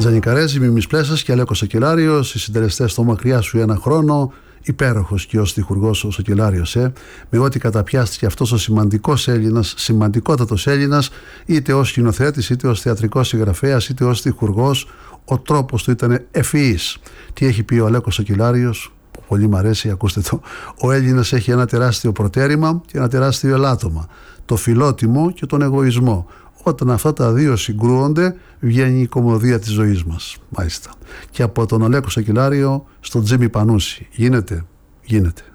Τζάνι Καρέζη, Μίμης Πλέσας και Αλέκος Σακελάριος, οι συντελεστές στο Μακριά σου ένα χρόνο. Υπέροχος και ο στιχουργός ο Σακελάριος, με ό,τι καταπιάστηκε αυτός ο σημαντικός Έλληνας, σημαντικότατος Έλληνας, είτε ως σκηνοθέτης, είτε ως θεατρικός συγγραφέας, είτε ως στιχουργός. Ο τρόπος του ήταν ευφυής. Τι έχει πει ο Αλέκος Σακελάριος, που πολύ μου αρέσει, ακούστε το. Ο Έλληνας έχει ένα τεράστιο προτέρημα και ένα τεράστιο ελάττωμα. Το φιλότιμο και τον εγωισμό. Όταν αυτά τα δύο συγκρούονται, βγαίνει η κωμωδία της ζωής μας. Μάλιστα. Και από τον Αλέκο Σακελάριο στον Τζίμι Πανούση. Γίνεται.